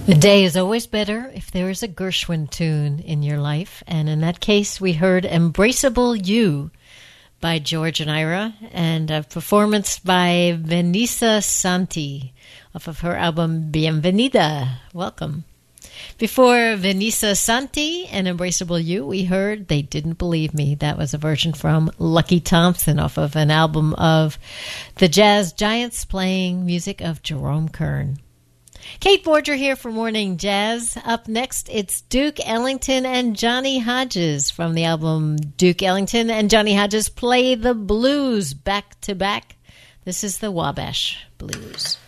The day is always better if there is a Gershwin tune in your life, and in that case we heard Embraceable You by George and Ira, and a performance by Vanessa Santi off of her album Bienvenida. Welcome. Before Vanessa Santi and Embraceable You, we heard They Didn't Believe Me. That was a version from Lucky Thompson off of an album of the Jazz Giants playing music of Jerome Kern. Kate Borger here for Morning Jazz. Up next, it's Duke Ellington and Johnny Hodges from the album Duke Ellington and Johnny Hodges Play the Blues back to back. This is the Wabash Blues.